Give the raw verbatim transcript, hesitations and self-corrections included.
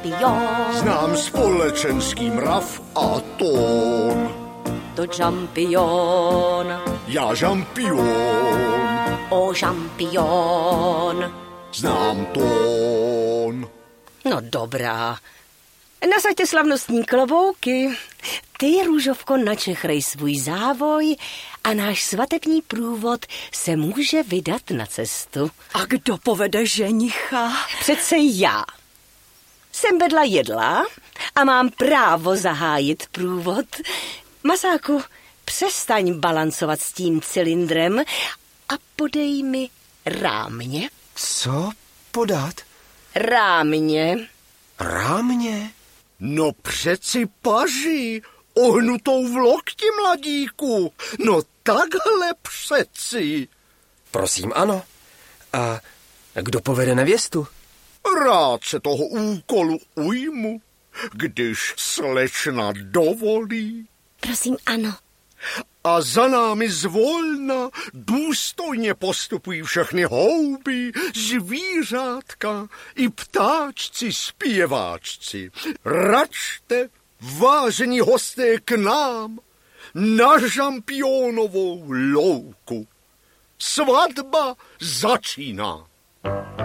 žampion. Znám společenský mrav a tón. To žampion. Já žampion. O žampion. Znám tón. No dobrá. Nasaďte slavnostní klobouky. Ty, Růžovko, načechrej svůj závoj a náš svatební průvod se může vydat na cestu. A kdo povede ženicha? Přece já. Jsem vedla jedla a mám právo zahájit průvod. Masáku, přestaň balancovat s tím cylindrem a podej mi rámě. Co podat? Rámě. Rámě? No přeci paži, ohnutou v lokti, mladíku. No takhle přeci. Prosím, ano. A kdo povede nevěstu? Rád se toho úkolu ujmu, když slečna dovolí. Prosím, ano. A za námi zvolna důstojně postupují všechny houby, zvířátka i ptáčci zpěváčci. Račte, vážení hosté, k nám na Žampionovou louku. Svatba začíná.